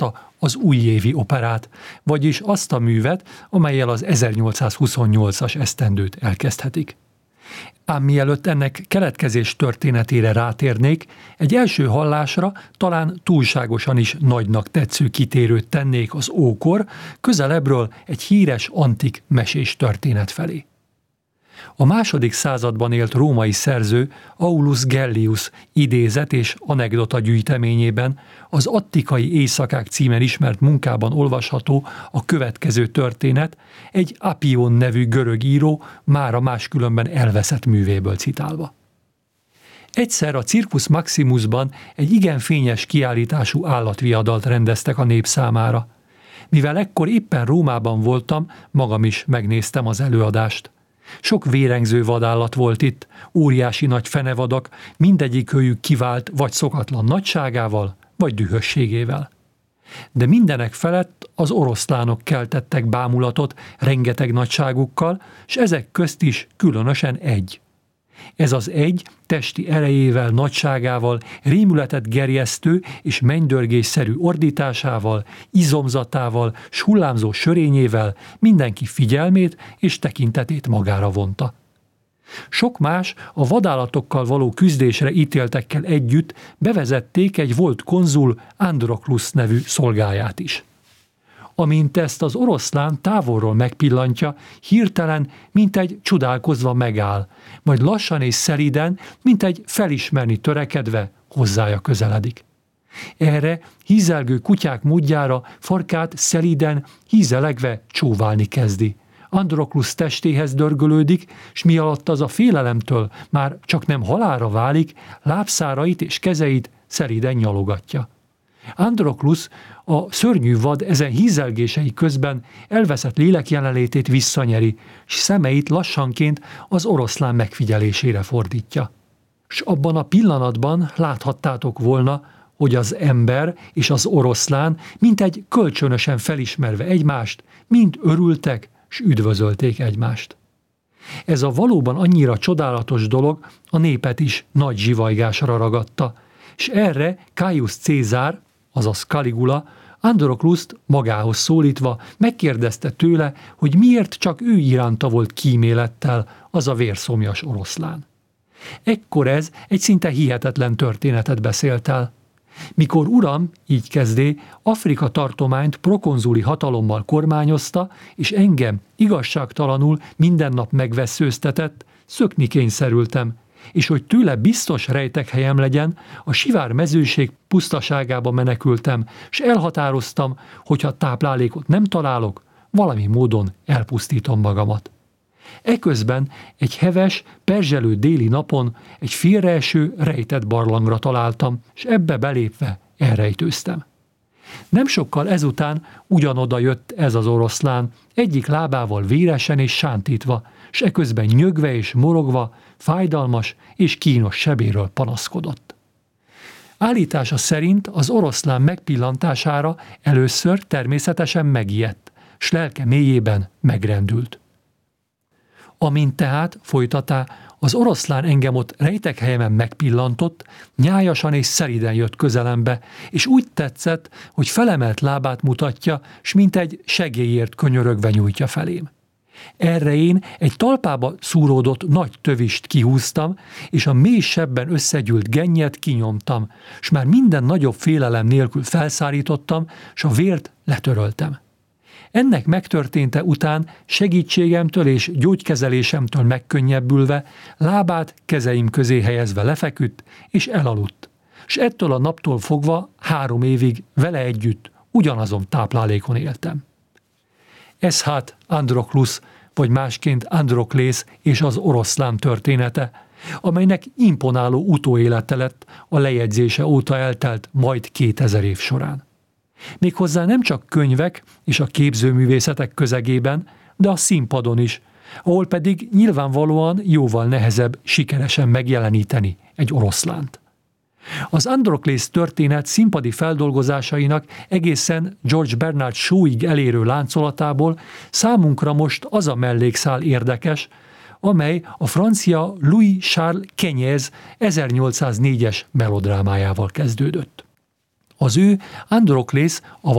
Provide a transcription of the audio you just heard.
alkotta az újévi operát, vagyis azt a művet, amellyel az 1828-as esztendőt elkezdhetik. Ám mielőtt ennek keletkezés történetére rátérnék, egy első hallásra talán túlságosan is nagynak tetsző kitérőt tennék az ókor, közelebbről egy híres antik mesés történet felé. A II. Században élt római szerző Aulus Gellius idézet és anekdota gyűjteményében az Attikai éjszakák címen ismert munkában olvasható a következő történet, egy Apion nevű görög író mára máskülönben elveszett művéből citálva. Egyszer a Circus Maximusban egy igen fényes kiállítású állatviadalt rendeztek a nép számára. Mivel ekkor éppen Rómában voltam, magam is megnéztem az előadást. Sok vérengző vadállat volt itt, óriási nagy fenevadak, mindegyikőjük kivált vagy szokatlan nagyságával, vagy dühösségével. De mindenek felett az oroszlánok keltettek bámulatot rengeteg nagyságukkal, s ezek közt is különösen egy. Ez az egy testi erejével, nagyságával, rémületet gerjesztő és mennydörgésszerű ordításával, izomzatával, s hullámzó sörényével mindenki figyelmét és tekintetét magára vonta. Sok más a vadállatokkal való küzdésre ítéltekkel együtt bevezették egy volt konzul Androklus nevű szolgáját is. Amint ezt az oroszlán távolról megpillantja, hirtelen, mint egy csodálkozva megáll, majd lassan és szelíden, mint egy felismerni törekedve hozzája közeledik. Erre hízelgő kutyák módjára farkát szelíden, hízelegve csóválni kezdi. Androklus testéhez dörgölődik, s mi alatt az a félelemtől már csak nem halálra válik, lábszárait és kezeit szelíden nyalogatja. Androklus a szörnyű vad ezen hízelgései közben elveszett lélek jelenlétét visszanyeri, s szemeit lassanként az oroszlán megfigyelésére fordítja. S abban a pillanatban láthattátok volna, hogy az ember és az oroszlán mintegy kölcsönösen felismerve egymást, mind örültek, s üdvözölték egymást. Ez a valóban annyira csodálatos dolog a népet is nagy zsivajgásra ragadta, s erre Caius Cézár, azaz Caligula, Androkluszt magához szólítva megkérdezte tőle, hogy miért csak ő iránta volt kímélettel az a vérszomjas oroszlán. Ekkor ez egy szinte hihetetlen történetet beszélt el. Mikor uram, így kezdé, Afrika tartományt prokonzuli hatalommal kormányozta, és engem igazságtalanul minden nap megvesszőztetett, szökni kényszerültem, és hogy tőle biztos rejtekhelyem legyen, a sivár mezőség pusztaságába menekültem, s elhatároztam, hogyha táplálékot nem találok, valami módon elpusztítom magamat. Eközben egy heves, perzselő déli napon egy félreeső, rejtett barlangra találtam, s ebbe belépve elrejtőztem. Nem sokkal ezután ugyanoda jött ez az oroszlán, egyik lábával véresen és sántítva, s eközben nyögve és morogva, fájdalmas és kínos sebéről panaszkodott. Állítása szerint az oroszlán megpillantására először természetesen megijedt, s lelke mélyében megrendült. Amint tehát, folytatá, az oroszlán engem ott rejtekhelyemen megpillantott, nyájasan és szelíden jött közelembe, és úgy tetszett, hogy felemelt lábát mutatja, s mint egy segélyért könyörögve nyújtja felém. Erre én egy talpába szúródott nagy tövist kihúztam, és a mély sebben összegyűlt gennyet kinyomtam, s már minden nagyobb félelem nélkül felszárítottam, s a vért letöröltem. Ennek megtörténte után segítségemtől és gyógykezelésemtől megkönnyebbülve lábát kezeim közé helyezve lefeküdt és elaludt, s ettől a naptól fogva 3 évig vele együtt ugyanazon táplálékon éltem. Ez hát Androklus, vagy másként Androklész és az oroszlán története, amelynek imponáló utóélete lett a lejegyzése óta eltelt majd 2000 év során. Méghozzá nem csak könyvek és a képzőművészetek közegében, de a színpadon is, ahol pedig nyilvánvalóan jóval nehezebb sikeresen megjeleníteni egy oroszlánt. Az Androklész történet színpadi feldolgozásainak egészen George Bernard Shaw-ig elérő láncolatából számunkra most az a mellékszál érdekes, amely a francia Louis Charles Kenyez 1804-es melodrámájával kezdődött. Az ő Androklész,